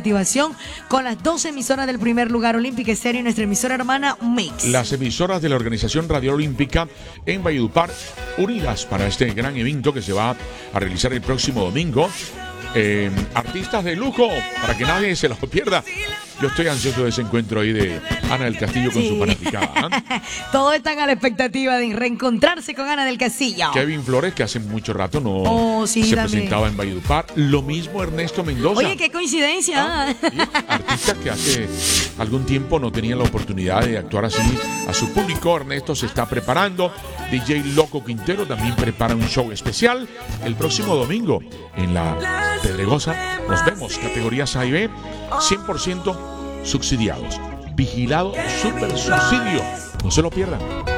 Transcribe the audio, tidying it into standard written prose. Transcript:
motivación con las 2 emisoras del primer lugar, Olímpica Estéreo, y nuestra emisora hermana Mix. Las emisoras de la Organización Radial Olímpica en Valledupar, unidas para este gran evento que se va a realizar el próximo domingo. Artistas de lujo, para que nadie se los pierda. Yo estoy ansioso de ese encuentro ahí de Ana del Castillo con su fanaticada. Todos están a la expectativa de reencontrarse con Ana del Castillo. Kevin Flores, que hace mucho rato no se presentaba en Valledupar. Lo mismo Ernesto Mendoza. Oye, qué coincidencia. Artistas que hace algún tiempo no tenían la oportunidad de actuar así a su público. Ernesto se está preparando. DJ Loco Quintero también prepara un show especial el próximo domingo en la Pedregosa. Nos vemos, categorías A y B, 100% subsidiados. Vigilado super subsidio. No se lo pierdan.